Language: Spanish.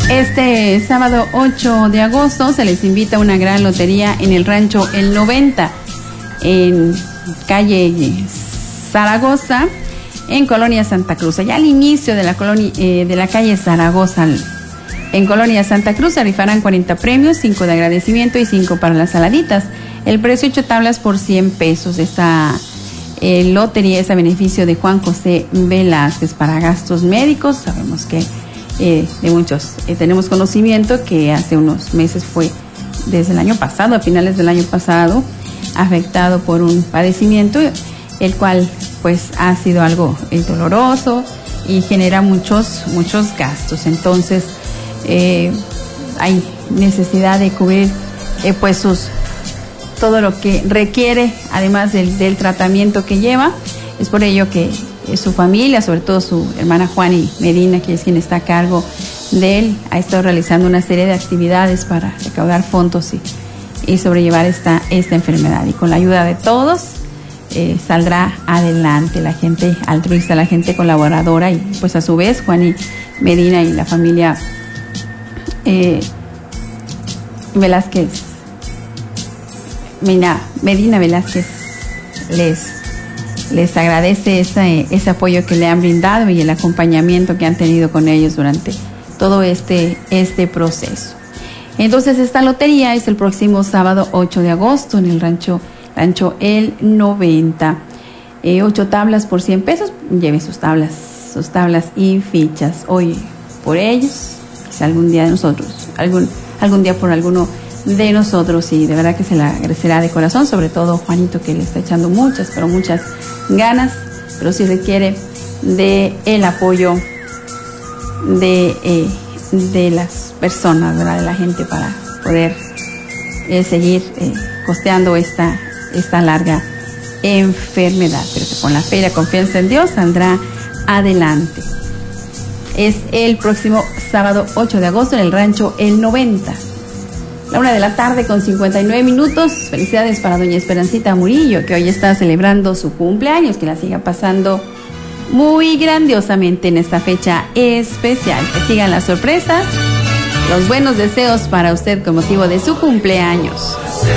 Este sábado 8 de agosto se les invita a una gran lotería en el rancho El 90, en calle Zaragoza, en Colonia Santa Cruz. Allá al inicio de la colonia, de la calle Zaragoza, en Colonia Santa Cruz, se rifarán 40 premios, 5 de agradecimiento y 5 para las saladitas. El precio 8 tablas por 100 pesos. Esta lotería es a beneficio de Juan José Velázquez para gastos médicos. Sabemos que de muchos tenemos conocimiento que hace unos meses fue, desde el año pasado, a finales del año pasado, afectado por un padecimiento, el cual pues ha sido algo doloroso y genera muchos gastos. Entonces hay necesidad de cubrir pues todo lo que requiere, además del tratamiento que lleva. Es por ello que su familia, sobre todo su hermana Juani Medina, que es quien está a cargo de él, ha estado realizando una serie de actividades para recaudar fondos y sobrellevar esta enfermedad. Y con la ayuda de todos saldrá adelante la gente altruista, la gente colaboradora, y pues a su vez Juani Medina y la familia Medina Velázquez les agradece ese apoyo que le han brindado y el acompañamiento que han tenido con ellos durante todo este proceso. Entonces esta lotería es el próximo sábado 8 de agosto en el rancho El 90. 8 tablas por 100 pesos. Lleve sus tablas y fichas hoy por ellos, quizá algún día de nosotros, algún día por alguno de nosotros, y de verdad que se le agradecerá de corazón, sobre todo Juanito, que le está echando muchas ganas, pero sí requiere de el apoyo de las personas, ¿verdad? De la gente, para poder seguir costeando esta larga enfermedad, pero que con la fe y la confianza en Dios saldrá adelante. Es el próximo sábado 8 de agosto en el rancho El 90. La 1:00 p.m. 59 Felicidades para doña Esperancita Murillo, que hoy está celebrando su cumpleaños. Que la siga pasando muy grandiosamente en esta fecha especial. Que sigan las sorpresas, los buenos deseos para usted con motivo de su cumpleaños.